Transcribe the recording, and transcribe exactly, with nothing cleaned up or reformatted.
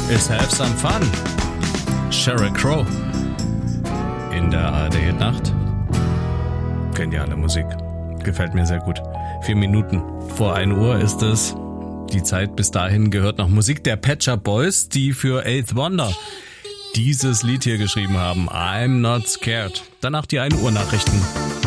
Is Have Some Fun. Sheryl Crow. In der A R D-Nacht. Geniale Musik. Gefällt mir sehr gut. Vier Minuten vor ein Uhr ist es. Die Zeit bis dahin gehört noch Musik der Pet Shop Boys, die für Eighth Wonder dieses Lied hier geschrieben haben. I'm Not Scared. Danach die ein Uhr Nachrichten.